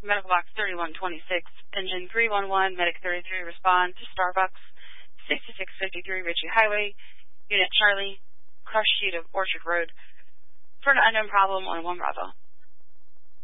Medical Box 3126, Engine 311, Medic 33, respond to Starbucks, 6653 Ritchie Highway, Unit Charlie, Crush Sheet of Orchard Road, for an unknown problem on 1 Bravo.